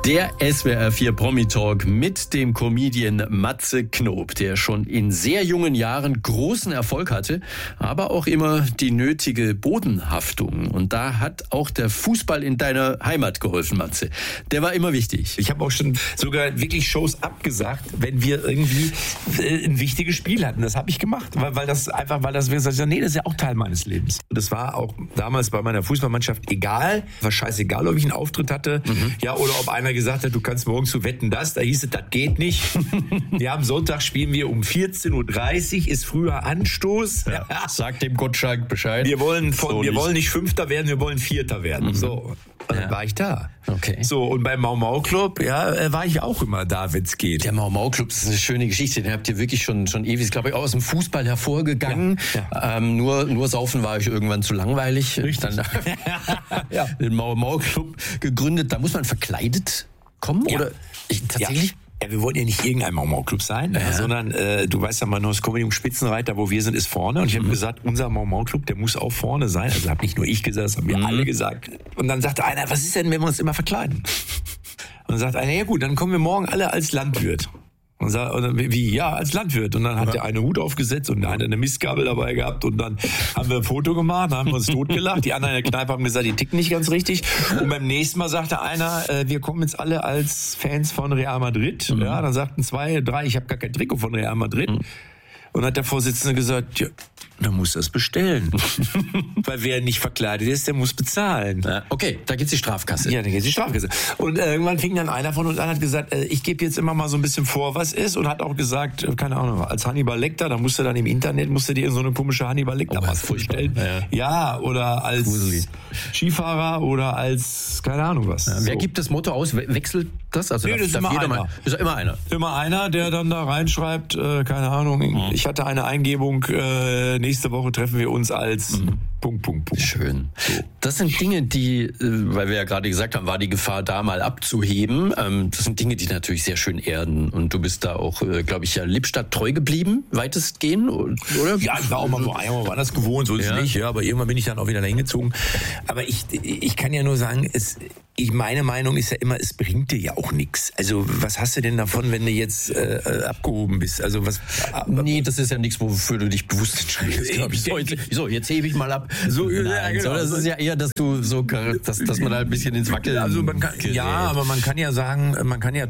Der SWR 4 Promi-Talk mit dem Comedian Matze Knob, der schon in sehr jungen Jahren großen Erfolg hatte, aber auch immer die nötige Bodenhaftung. Und da hat auch der Fußball in deiner Heimat geholfen, Matze. Der war immer wichtig. Ich habe auch schon sogar wirklich Shows abgesagt, wenn wir irgendwie ein wichtiges Spiel hatten. Das habe ich gemacht, weil das wir gesagt haben, nee, das ist ja auch Teil meines Lebens. Und das war auch damals bei meiner Fußballmannschaft egal. War scheißegal, ob ich einen Auftritt hatte, ja, oder ob einer gesagt hat, du kannst morgens zu Wetten, da hieß es, das geht nicht. Ja, am Sonntag spielen wir um 14.30 Uhr, ist früher Anstoß. Ja, sag dem Gottschalk Bescheid. Wir wollen nicht Fünfter werden, wir wollen Vierter werden. So, und dann war ich da. Okay. So, und beim Mau Mau Club, ja, war ich auch immer da, wenn es geht. Der Mau Mau Club ist eine schöne Geschichte. Den habt ihr wirklich schon ewig, glaube ich, auch aus dem Fußball hervorgegangen. Ja. Nur saufen war ich irgendwann zu langweilig. Richtig. Dann den Mau Mau Club gegründet. Da muss man verkleidet kommen? Ja. Oder tatsächlich? Ja, wir wollen ja nicht irgendein Mau Mau Club sein, sondern du weißt ja, mein neues Comedy Spitzenreiter, wo wir sind, ist vorne. Und ich habe gesagt, unser Mau Mau Club, der muss auch vorne sein. Also habe nicht nur ich gesagt, das haben wir alle gesagt. Und dann sagte einer, was ist denn, wenn wir uns immer verkleiden? Und dann sagt einer, ja gut, dann kommen wir morgen alle als Landwirt. Und wie, ja, als Landwirt. Und dann hat der eine Hut aufgesetzt und der eine Mistgabel dabei gehabt. Und dann haben wir ein Foto gemacht, dann haben wir uns totgelacht. Die anderen in der Kneipe haben gesagt, die ticken nicht ganz richtig. Und beim nächsten Mal sagte einer, wir kommen jetzt alle als Fans von Real Madrid. Ja, dann sagten 2, 3, ich habe gar kein Trikot von Real Madrid. Und hat der Vorsitzende gesagt, ja, dann muss das bestellen. Weil wer nicht verkleidet ist, der muss bezahlen. Ja, okay, da geht's die Strafkasse. Ja, da geht's die Strafkasse. Und irgendwann fing dann einer von uns an, hat gesagt, ich gebe jetzt immer mal so ein bisschen vor, was ist. Und hat auch gesagt, keine Ahnung, als Hannibal Lecter, da musst du dann im Internet, dir so eine komische Hannibal Lecter-Maske vorstellen. Ja, oder als Skifahrer oder als, keine Ahnung was. Ja, wer gibt das Motto aus? Wechselt das? Also nee, das ist immer einer. Ist immer einer. Immer einer, der dann da reinschreibt, keine Ahnung, ich hatte eine Eingebung, nächste Woche treffen wir uns als Punkt. Schön. So. Das sind Dinge, die, weil wir ja gerade gesagt haben, war die Gefahr da mal abzuheben. Das sind Dinge, die natürlich sehr schön erden. Und du bist da auch, glaube ich, ja Lippstadt treu geblieben, weitestgehend, oder? Ja, ich war auch mal so einmal woanders gewohnt, so ist es nicht. Ja, aber irgendwann bin ich dann auch wieder dahin gezogen. Aber ich kann ja nur sagen, meine Meinung ist ja immer, es bringt dir ja auch nichts. Also was hast du denn davon, wenn du jetzt abgehoben bist? Also was? Nee, das ist ja nichts, wofür du dich bewusst entscheidest, glaube ich. So, jetzt hebe ich mal ab. So, nein, genau. Das ist ja eher, dass du so, dass man da ein bisschen ins Wackeln. Also man kann, aber man kann ja sagen, man kann ja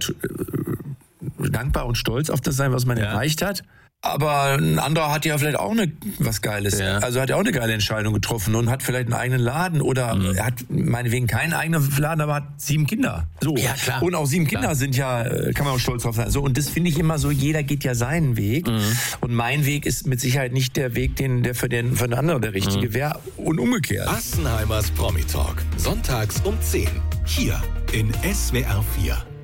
dankbar und stolz auf das sein, was man erreicht hat. Aber ein anderer hat ja vielleicht auch was Geiles. Ja. Also hat ja auch eine geile Entscheidung getroffen und hat vielleicht einen eigenen Laden oder er hat meinetwegen keinen eigenen Laden, aber hat 7 Kinder. So. Ja, klar. Und auch 7 Kinder sind ja, kann man auch stolz drauf sein. So, und das finde ich immer so, jeder geht ja seinen Weg. Und mein Weg ist mit Sicherheit nicht der Weg, der für den anderen der richtige wäre und umgekehrt. Assenheimers Promi Talk. Sonntags um 10. Hier in SWR 4.